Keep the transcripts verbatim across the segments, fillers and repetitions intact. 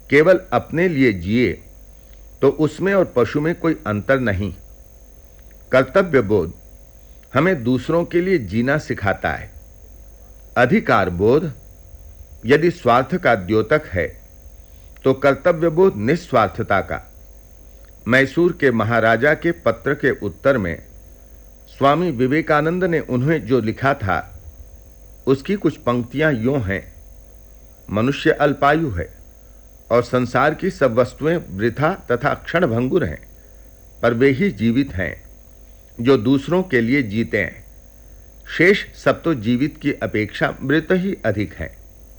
केवल अपने लिए जिए तो उसमें और पशु में कोई अंतर नहीं। कर्तव्य बोध हमें दूसरों के लिए जीना सिखाता है। अधिकार बोध यदि स्वार्थ का द्योतक है तो कर्तव्य बोध निस्वार्थता का। मैसूर के महाराजा के पत्र के उत्तर में स्वामी विवेकानंद ने उन्हें जो लिखा था उसकी कुछ पंक्तियां यूं हैं। मनुष्य अल्पायु है और संसार की सब वस्तुएं वृथा तथा क्षणभंगुर हैं, पर वे ही जीवित हैं जो दूसरों के लिए जीते हैं। शेष सब तो जीवित की अपेक्षा मृत ही अधिक हैं।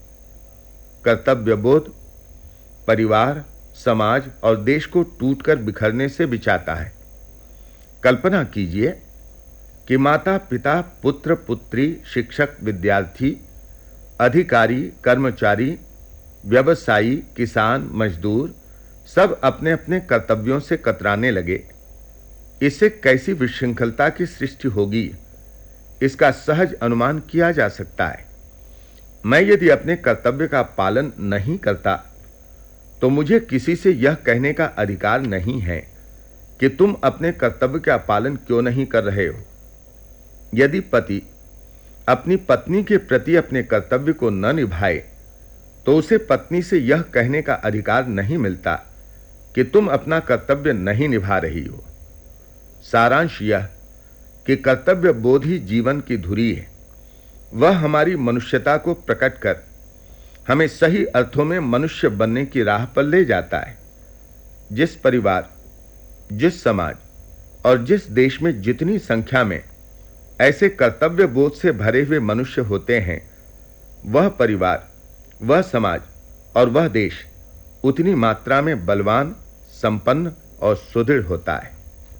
कर्तव्य बोध परिवार, समाज और देश को टूटकर बिखरने से बचाता है। कल्पना कीजिए कि माता, पिता, पुत्र, पुत्री, शिक्षक, विद्यार्थी, अधिकारी, कर्मचारी, व्यवसायी, किसान, मजदूर सब अपने अपने कर्तव्यों से कतराने लगे। इससे कैसी विशृंखलता की सृष्टि होगी, इसका सहज अनुमान किया जा सकता है। मैं यदि अपने कर्तव्य का पालन नहीं करता तो मुझे किसी से यह कहने का अधिकार नहीं है कि तुम अपने कर्तव्य का पालन क्यों नहीं कर रहे हो। यदि पति अपनी पत्नी के प्रति अपने कर्तव्य को न निभाए तो उसे पत्नी से यह कहने का अधिकार नहीं मिलता कि तुम अपना कर्तव्य नहीं निभा रही हो। सारांश यह कि कर्तव्य बोध ही जीवन की धुरी है। वह हमारी मनुष्यता को प्रकट कर हमें सही अर्थों में मनुष्य बनने की राह पर ले जाता है। जिस परिवार, जिस समाज और जिस देश में जितनी संख्या में ऐसे कर्तव्य बोध से भरे हुए मनुष्य होते हैं, वह परिवार, वह समाज और वह देश उतनी मात्रा में बलवान, संपन्न और सुदृढ़ होता है।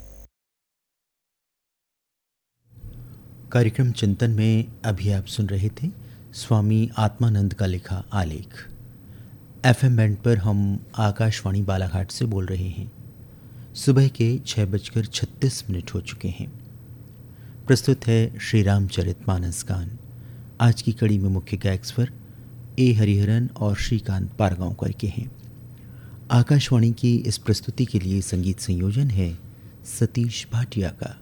कार्यक्रम चिंतन में अभी आप सुन रहे थे स्वामी आत्मानंद का लिखा आलेख। एफएम बैंड पर हम आकाशवाणी बालाघाट से बोल रहे हैं। सुबह के छः बजकर छत्तीस मिनट हो चुके हैं। प्रस्तुत है श्री रामचरितमानस गान। आज की कड़ी में मुख्य गायक स्वर ए हरिहरन और श्रीकांत पारगांवकर के हैं। आकाशवाणी की इस प्रस्तुति के लिए संगीत संयोजन है सतीश भाटिया का।